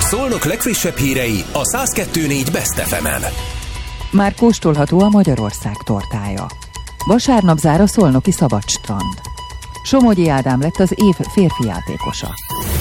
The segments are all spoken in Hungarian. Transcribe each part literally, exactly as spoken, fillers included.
Szolnok legfrissebb hírei a száz kettő pont négy Best ef emen. Már kóstolható a Magyarország tortája. Vasárnap zár a szolnoki szabadstrand. Somogyi Ádám lett az év férfi játékosa.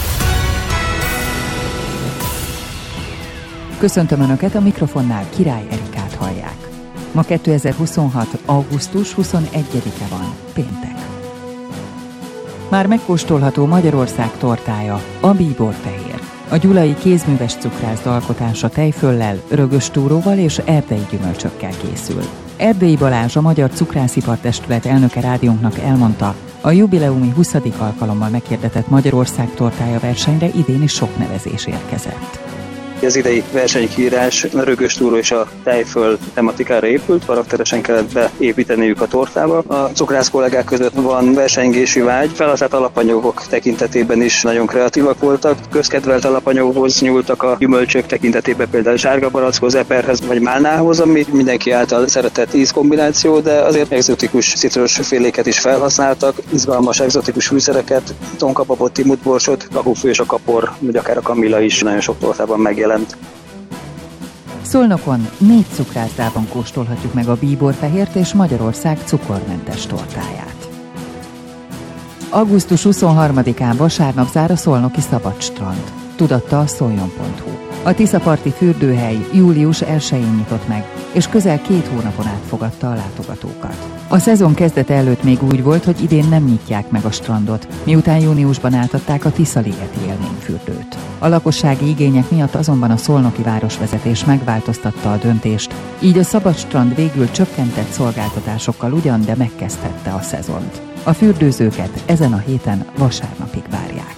Köszöntöm Önöket, a mikrofonnál Király Erikát hallják. Ma kétezer-huszonhat. augusztus huszonegyedike van, péntek. Már megkóstolható Magyarország tortája, a bíborfehér. A gyulai kézműves cukrászda alkotása tejföllel, rögös túróval és erdei gyümölcsökkel készül. Erdélyi Balázs, a Magyar Cukrászipartestület elnöke rádiónknak elmondta, a jubileumi huszadik alkalommal meghirdetett Magyarország tortája versenyre idén is sok nevezés érkezett. Az idei versenykírás a rögös túró és a tejföl tematikára épült, karakteresen kellett beépíteniük a tortába. A cukrász kollégák között van versengési vágy, felhasznált alapanyagok tekintetében is nagyon kreatívak voltak, közkedvelt alapanyagokhoz nyúltak a gyümölcsök tekintetében, például sárga barackhoz, eperhez vagy málnához, ami mindenki által szeretett ízkombináció, de azért egzotikus citrusféléket is felhasználtak, izgalmas egzotikus fűszereket, tonkababot, timutborsot, kakufű és a kapor, vagy akár a kamilla is nagyon sok tortában megjelent. Szolnokon négy cukrászdában kóstolhatjuk meg a bíborfehért és Magyarország cukormentes tortáját. augusztus huszonharmadikán vasárnap zár a szolnoki szabadstrand. Tudatta a szoljon pont hu. A Tiszaparti fürdőhely július elsején nyitott meg, és közel két hónapon át fogadta a látogatókat. A szezon kezdete előtt még úgy volt, hogy idén nem nyitják meg a strandot, miután júniusban átadták a Tiszaligeti élményfürdőt. A lakossági igények miatt azonban a szolnoki városvezetés megváltoztatta a döntést, így a szabadstrand végül csökkentett szolgáltatásokkal ugyan, de megkezdhette a szezont. A fürdőzőket ezen a héten vasárnapig várják.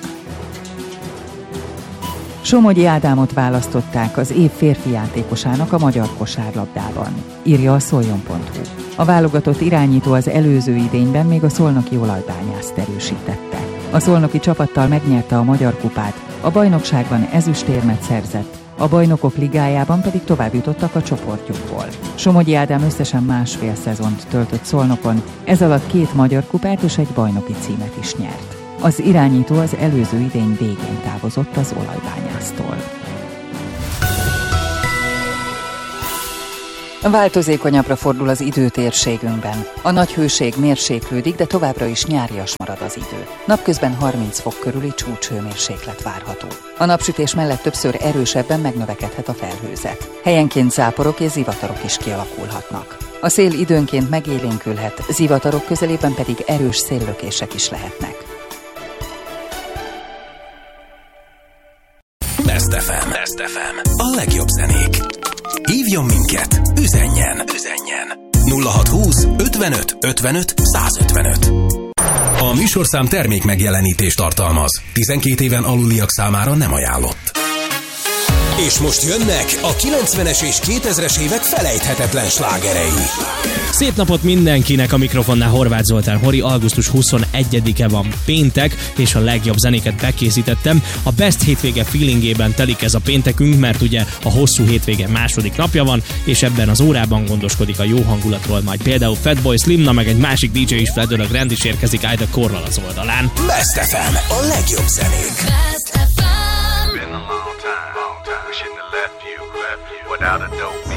Somogyi Ádámot választották az év férfi játékosának a magyar kosárlabdában, írja a szoljon pont hu. A válogatott irányító az előző idényben még a szolnoki olajbányászt erősítette. A szolnoki csapattal megnyerte a Magyar Kupát, a bajnokságban ezüstérmet szerzett, a Bajnokok Ligájában pedig tovább jutottak a csoportjukból. Somogyi Ádám összesen másfél szezont töltött Szolnokon, ez alatt két Magyar Kupát és egy bajnoki címet is nyert. Az irányító az előző idény végén távozott az olajbányásztól. Változékonyabbra fordul az idő térségünkben. A nagy hőség mérséklődik, de továbbra is nyárias marad az idő. Napközben harminc fok körüli csúcshőmérséklet várható. A napsütés mellett többször erősebben megnövekedhet a felhőzet. Helyenként záporok és zivatarok is kialakulhatnak. A szél időnként megélénkülhet, zivatarok közelében pedig erős széllökések is lehetnek. Best ef em. Best ef em. A legjobb zenék. Hívjon minket, üzenjen, üzenjen. nulla hatszázhúsz ötvenöt ötvenöt százötvenöt. A műsorszám termék megjelenítést tartalmaz. tizenkét éven aluliak számára nem ajánlott. És most jönnek a kilencvenes és kétezres évek felejthetetlen slágerei. Szép napot mindenkinek, a mikrofonnál Horváth Zoltán Hori. Augusztus huszonegyedike van, péntek, és a legjobb zenéket bekészítettem. A Best hétvége feelingében telik ez a péntekünk, mert ugye a hosszú hétvége második napja van, és ebben az órában gondoskodik a jó hangulatról majd például Fatboy Slimna, meg egy másik dé dzsé is, Fedor a Grand is érkezik Aida Korral az oldalán. Best ef em, a legjobb zenék. Without a doubt.